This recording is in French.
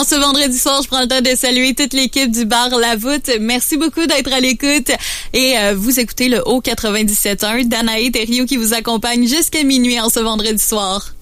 En ce vendredi soir, je prends le temps de saluer toute l'équipe du bar La Voûte. Merci beaucoup d'être à l'écoute. Et vous écoutez le Haut 97.1, Danae Thériault qui vous accompagne jusqu'à minuit en ce vendredi soir.